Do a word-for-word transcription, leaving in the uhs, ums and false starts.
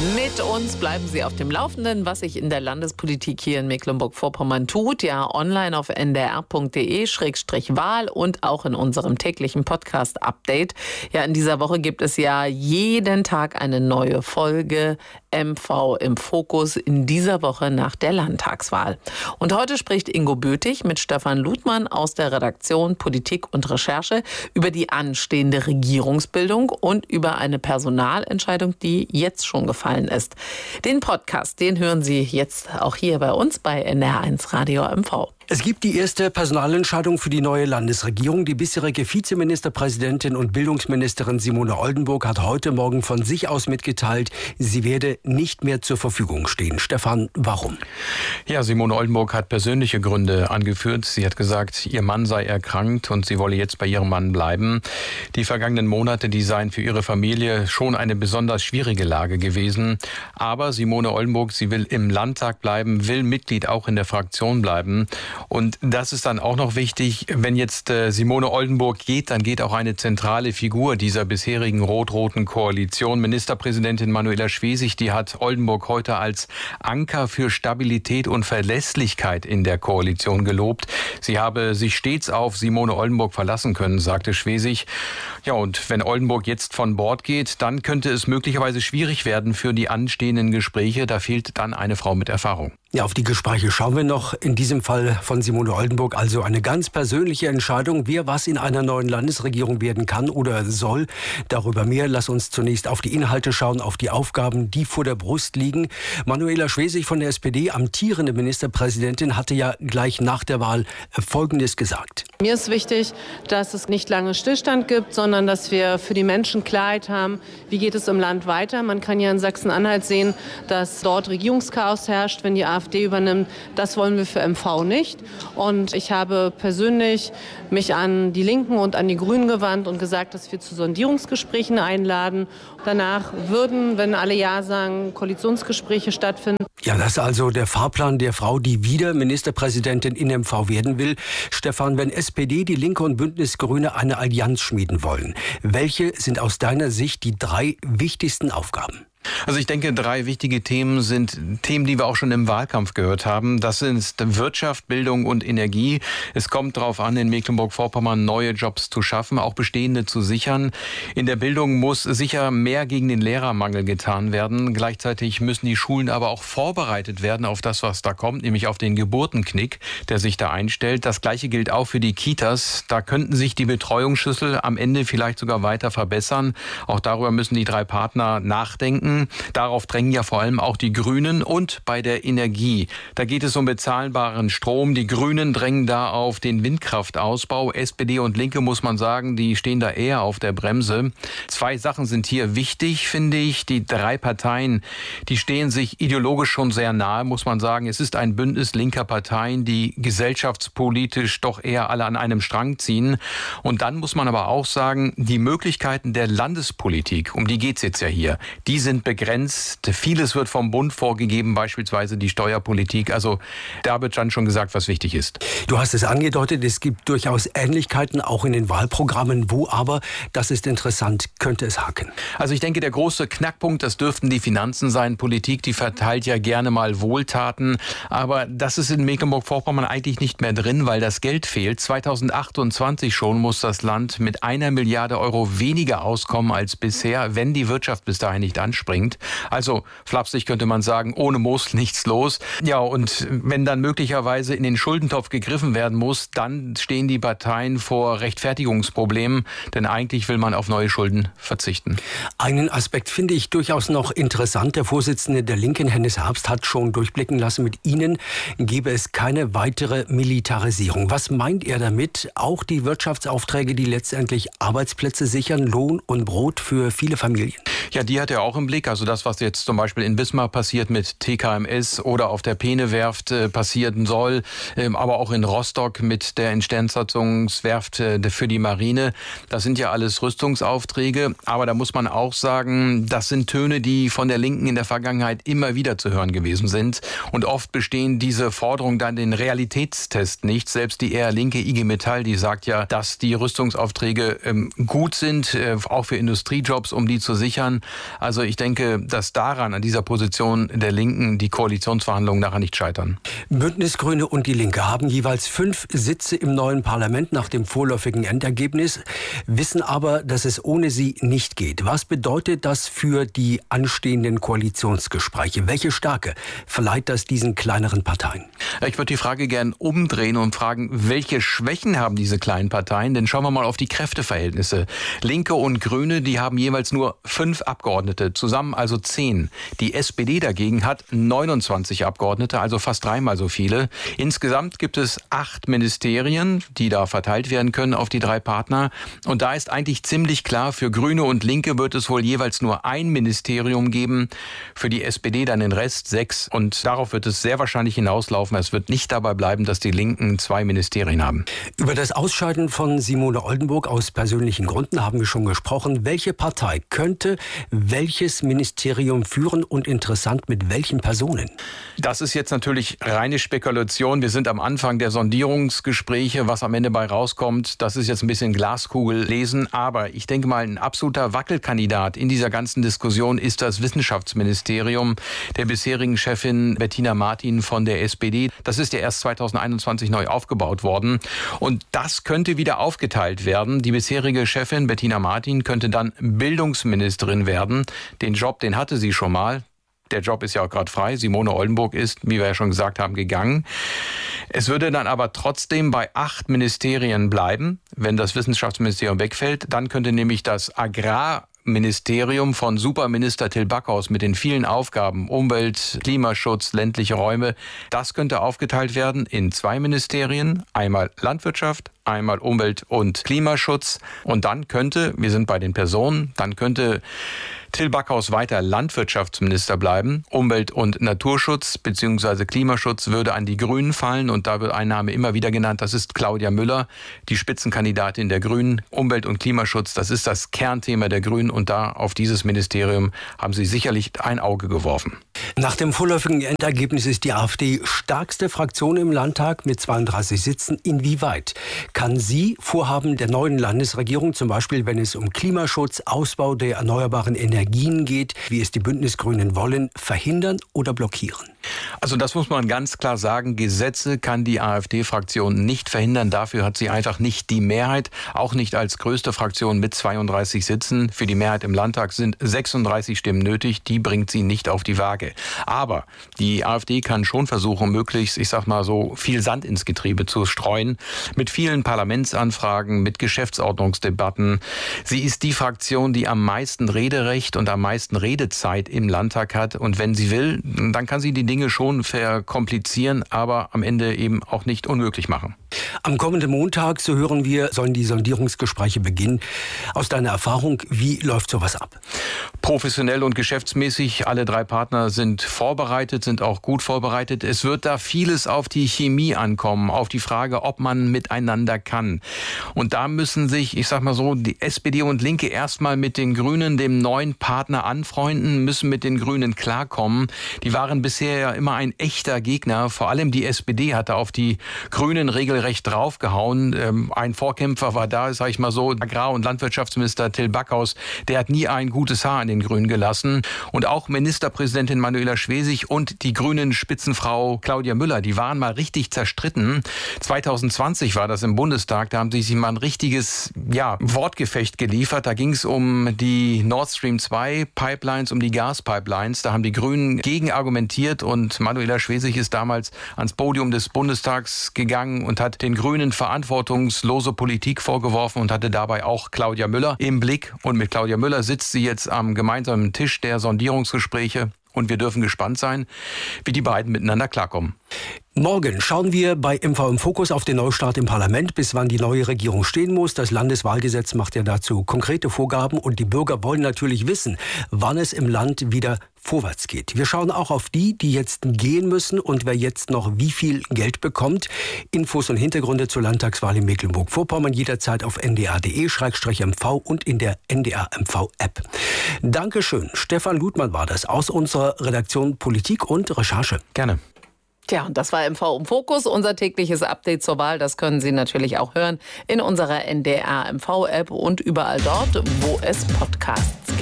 Mit uns bleiben Sie auf dem Laufenden, was sich in der Landespolitik hier in Mecklenburg-Vorpommern tut. Ja, online auf n d r punkt d e Schrägstrich Wahl und auch in unserem täglichen Podcast-Update. Ja, in dieser Woche gibt es ja jeden Tag eine neue Folge M V im Fokus, in dieser Woche nach der Landtagswahl. Und heute spricht Ingo Bötig mit Stefan Ludmann aus der Redaktion Politik und Recherche über die anstehende Regierungsbildung und über eine Personalentscheidung, die jetzt schon gefallen ist. Den Podcast, den hören Sie jetzt auch hier bei uns bei N R eins Radio M V. Es gibt die erste Personalentscheidung für die neue Landesregierung. Die bisherige Vizeministerpräsidentin und Bildungsministerin Simone Oldenburg hat heute Morgen von sich aus mitgeteilt, sie werde nicht mehr zur Verfügung stehen. Stefan, warum? Ja, Simone Oldenburg hat persönliche Gründe angeführt. Sie hat gesagt, ihr Mann sei erkrankt und sie wolle jetzt bei ihrem Mann bleiben. Die vergangenen Monate, die seien für ihre Familie schon eine besonders schwierige Lage gewesen. Aber Simone Oldenburg, sie will im Landtag bleiben, will Mitglied auch in der Fraktion bleiben. Und das ist dann auch noch wichtig, wenn jetzt äh, Simone Oldenburg geht, dann geht auch eine zentrale Figur dieser bisherigen rot-roten Koalition. Ministerpräsidentin Manuela Schwesig, die hat Oldenburg heute als Anker für Stabilität und Verlässlichkeit in der Koalition gelobt. Sie habe sich stets auf Simone Oldenburg verlassen können, sagte Schwesig. Ja, und wenn Oldenburg jetzt von Bord geht, dann könnte es möglicherweise schwierig werden für die anstehenden Gespräche. Da fehlt dann eine Frau mit Erfahrung. Ja, auf die Gespräche schauen wir noch. In diesem Fall von Simone Oldenburg also eine ganz persönliche Entscheidung, wer was in einer neuen Landesregierung werden kann oder soll. Darüber mehr. Lass uns zunächst auf die Inhalte schauen, auf die Aufgaben, die vor der Brust liegen. Manuela Schwesig von der S P D, amtierende Ministerpräsidentin, hatte ja gleich nach der Wahl Folgendes gesagt. Mir ist wichtig, dass es nicht lange Stillstand gibt, sondern dass wir für die Menschen Klarheit haben, wie geht es im Land weiter. Man kann ja in Sachsen-Anhalt sehen, dass dort Regierungschaos herrscht, wenn die AfD übernimmt. Das wollen wir für M V nicht. Und ich habe persönlich mich an die Linken und an die Grünen gewandt und gesagt, dass wir zu Sondierungsgesprächen einladen. Danach würden, wenn alle Ja sagen, Koalitionsgespräche stattfinden. Ja, das ist also der Fahrplan der Frau, die wieder Ministerpräsidentin in M V werden will. Stefan, wenn S P D, die Linke und Bündnis Grüne eine Allianz schmieden wollen, welche sind aus deiner Sicht die drei wichtigsten Aufgaben? Also ich denke, drei wichtige Themen sind Themen, die wir auch schon im Wahlkampf gehört haben. Das sind Wirtschaft, Bildung und Energie. Es kommt darauf an, in Mecklenburg-Vorpommern neue Jobs zu schaffen, auch bestehende zu sichern. In der Bildung muss sicher mehr gegen den Lehrermangel getan werden. Gleichzeitig müssen die Schulen aber auch vorbereitet werden auf das, was da kommt, nämlich auf den Geburtenknick, der sich da einstellt. Das Gleiche gilt auch für die Kitas. Da könnten sich die Betreuungsschlüssel am Ende vielleicht sogar weiter verbessern. Auch darüber müssen die drei Partner nachdenken. Darauf drängen ja vor allem auch die Grünen. Und bei der Energie, da geht es um bezahlbaren Strom. Die Grünen drängen da auf den Windkraftausbau. S P D und Linke, muss man sagen, die stehen da eher auf der Bremse. Zwei Sachen sind hier wichtig, finde ich. Die drei Parteien, die stehen sich ideologisch schon sehr nahe, muss man sagen. Es ist ein Bündnis linker Parteien, die gesellschaftspolitisch doch eher alle an einem Strang ziehen. Und dann muss man aber auch sagen, die Möglichkeiten der Landespolitik, um die geht es jetzt ja hier, die sind begrenzt. Vieles wird vom Bund vorgegeben, beispielsweise die Steuerpolitik. Also da wird dann schon gesagt, was wichtig ist. Du hast es angedeutet, es gibt durchaus Ähnlichkeiten, auch in den Wahlprogrammen. Wo aber, das ist interessant, könnte es haken? Also ich denke, der große Knackpunkt, das dürften die Finanzen sein. Politik, die verteilt ja gerne mal Wohltaten. Aber das ist in Mecklenburg-Vorpommern eigentlich nicht mehr drin, weil das Geld fehlt. zweitausendachtundzwanzig schon muss das Land mit einer Milliarde Euro weniger auskommen als bisher, wenn die Wirtschaft bis dahin nicht anspringt. Also flapsig könnte man sagen, ohne Muss nichts los. Ja, und wenn dann möglicherweise in den Schuldentopf gegriffen werden muss, dann stehen die Parteien vor Rechtfertigungsproblemen, denn eigentlich will man auf neue Schulden verzichten. Einen Aspekt finde ich durchaus noch interessant. Der Vorsitzende der Linken, Hennes Herbst, hat schon durchblicken lassen, mit ihnen gebe es keine weitere Militarisierung. Was meint er damit? Auch die Wirtschaftsaufträge, die letztendlich Arbeitsplätze sichern, Lohn und Brot für viele Familien. Ja, die hat er auch im Blick. Also das, was jetzt zum Beispiel in Wismar passiert mit T K M S oder auf der Peene-Werft äh, passieren soll, ähm, aber auch in Rostock mit der Instandsetzungswerft äh, für die Marine. Das sind ja alles Rüstungsaufträge. Aber da muss man auch sagen, das sind Töne, die von der Linken in der Vergangenheit immer wieder zu hören gewesen sind. Und oft bestehen diese Forderungen dann den Realitätstest nicht. Selbst die eher linke I G Metall, die sagt ja, dass die Rüstungsaufträge ähm, gut sind, äh, auch für Industriejobs, um die zu sichern. Also ich denke, denke, dass daran, an dieser Position der Linken, die Koalitionsverhandlungen nachher nicht scheitern. Bündnis Grüne und die Linke haben jeweils fünf Sitze im neuen Parlament nach dem vorläufigen Endergebnis, wissen aber, dass es ohne sie nicht geht. Was bedeutet das für die anstehenden Koalitionsgespräche? Welche Stärke verleiht das diesen kleineren Parteien? Ich würde die Frage gern umdrehen und fragen, welche Schwächen haben diese kleinen Parteien? Denn schauen wir mal auf die Kräfteverhältnisse. Linke und Grüne, die haben jeweils nur fünf Abgeordnete, zusammen also zehn. Die S P D dagegen hat neunundzwanzig Abgeordnete, also fast dreimal so viele. Insgesamt gibt es acht Ministerien, die da verteilt werden können auf die drei Partner. Und da ist eigentlich ziemlich klar, für Grüne und Linke wird es wohl jeweils nur ein Ministerium geben. Für die S P D dann den Rest, sechs. Und darauf wird es sehr wahrscheinlich hinauslaufen. Es wird nicht dabei bleiben, dass die Linken zwei Ministerien haben. Über das Ausscheiden von Simone Oldenburg aus persönlichen Gründen haben wir schon gesprochen. Welche Partei könnte welches Ministerium führen und interessant mit welchen Personen? Das ist jetzt natürlich reine Spekulation. Wir sind am Anfang der Sondierungsgespräche. Was am Ende bei rauskommt, das ist jetzt ein bisschen Glaskugel lesen. Aber ich denke mal, ein absoluter Wackelkandidat in dieser ganzen Diskussion ist das Wissenschaftsministerium der bisherigen Chefin Bettina Martin von der S P D. Das ist ja erst zweitausendeinundzwanzig neu aufgebaut worden. Und das könnte wieder aufgeteilt werden. Die bisherige Chefin Bettina Martin könnte dann Bildungsministerin werden. Den Job, den hatte sie schon mal. Der Job ist ja auch gerade frei. Simone Oldenburg ist, wie wir ja schon gesagt haben, gegangen. Es würde dann aber trotzdem bei acht Ministerien bleiben, wenn das Wissenschaftsministerium wegfällt. Dann könnte nämlich das Agrarministerium von Superminister Till Backhaus mit den vielen Aufgaben, Umwelt, Klimaschutz, ländliche Räume, das könnte aufgeteilt werden in zwei Ministerien, einmal Landwirtschaft, einmal Umwelt und Klimaschutz. Und dann könnte, wir sind bei den Personen, dann könnte Till Backhaus weiter Landwirtschaftsminister bleiben. Umwelt- und Naturschutz bzw. Klimaschutz würde an die Grünen fallen. Und da wird ein Name immer wieder genannt, das ist Claudia Müller, die Spitzenkandidatin der Grünen. Umwelt- und Klimaschutz, das ist das Kernthema der Grünen. Und da auf dieses Ministerium haben sie sicherlich ein Auge geworfen. Nach dem vorläufigen Endergebnis ist die AfD stärkste Fraktion im Landtag mit zweiunddreißig Sitzen. Inwieweit kann sie Vorhaben der neuen Landesregierung, zum Beispiel wenn es um Klimaschutz, Ausbau der erneuerbaren Energien geht, wie es die Bündnisgrünen wollen, verhindern oder blockieren? Also das muss man ganz klar sagen. Gesetze kann die AfD-Fraktion nicht verhindern. Dafür hat sie einfach nicht die Mehrheit. Auch nicht als größte Fraktion mit zweiunddreißig Sitzen. Für die Mehrheit im Landtag sind sechsunddreißig Stimmen nötig. Die bringt sie nicht auf die Waage. Aber die AfD kann schon versuchen, möglichst, ich sag mal so, viel Sand ins Getriebe zu streuen. Mit vielen Parlamentsanfragen, mit Geschäftsordnungsdebatten. Sie ist die Fraktion, die am meisten Rederecht und am meisten Redezeit im Landtag hat. Und wenn sie will, dann kann sie die Dinge schon verkomplizieren, aber am Ende eben auch nicht unmöglich machen. Am kommenden Montag, so hören wir, sollen die Sondierungsgespräche beginnen. Aus deiner Erfahrung, wie läuft sowas ab? Professionell und geschäftsmäßig. Alle drei Partner sind vorbereitet, sind auch gut vorbereitet. Es wird da vieles auf die Chemie ankommen, auf die Frage, ob man miteinander kann. Und da müssen sich, ich sag mal so, die S P D und Linke erstmal mit den Grünen, dem neuen Partner, anfreunden, müssen mit den Grünen klarkommen. Die waren bisher ja immer ein echter Gegner. Vor allem die S P D hatte auf die Grünen regelrecht draufgehauen. Ein Vorkämpfer war da, sage ich mal so, Agrar- und Landwirtschaftsminister Till Backhaus. Der hat nie ein gutes Haar an den Grünen gelassen. Und auch Ministerpräsidentin Manuela Schwesig und die grünen Spitzenfrau Claudia Müller, die waren mal richtig zerstritten. zwanzig zwanzig war das im Bundestag, da haben sie sich mal ein richtiges ja, Wortgefecht geliefert. Da ging es um die Nord Stream zwei Pipelines, um die Gaspipelines. Da haben die Grünen gegen argumentiert und Manuela Schwesig ist damals ans Podium des Bundestags gegangen und hat den Grünen verantwortungslose Politik vorgeworfen und hatte dabei auch Claudia Müller im Blick. Und mit Claudia Müller sitzt sie jetzt am gemeinsamen Tisch der Sondierungsgespräche. Und wir dürfen gespannt sein, wie die beiden miteinander klarkommen. Morgen schauen wir bei M V im Fokus auf den Neustart im Parlament, bis wann die neue Regierung stehen muss. Das Landeswahlgesetz macht ja dazu konkrete Vorgaben und die Bürger wollen natürlich wissen, wann es im Land wieder vorwärts geht. Wir schauen auch auf die, die jetzt gehen müssen und wer jetzt noch wie viel Geld bekommt. Infos und Hintergründe zur Landtagswahl in Mecklenburg-Vorpommern jederzeit auf n d r punkt d e slash m v und in der N D R M V-App. Dankeschön. Stefan Ludmann war das aus unserer Redaktion Politik und Recherche. Gerne. Tja, und das war M V im Fokus, unser tägliches Update zur Wahl. Das können Sie natürlich auch hören in unserer N D R M V-App und überall dort, wo es Podcasts gibt.